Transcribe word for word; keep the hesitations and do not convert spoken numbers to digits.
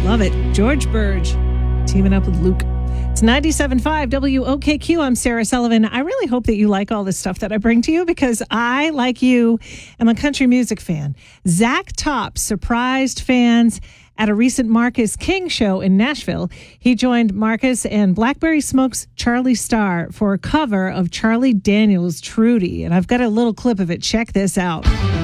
Love it. George Burge teaming up with Luke. It's ninety-seven point five W O K Q. I'm Sarah Sullivan. I really hope that you like all this stuff that I bring to you because I, like you, am a country music fan. Zach Top surprised fans at a recent Marcus King show in Nashville. He joined Marcus and Blackberry Smoke's Charlie Starr for a cover of Charlie Daniels' Trudy. And I've got a little clip of it. Check this out.